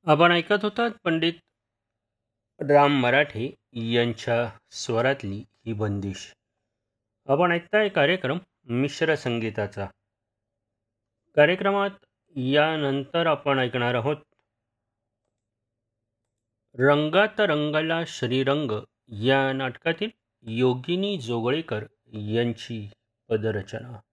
आपण ऐकत होतात पंडित राम मराठे यांच्या स्वरातली ही बंदिश. आपण ऐकताय कार्यक्रम मिश्र संगीताचा. कार्यक्रमात यानंतर आपण ऐकणार आहोत रंगात रंगला श्रीरंग या नाटकातील योगिनी जोगळेकर यांची पदरचना.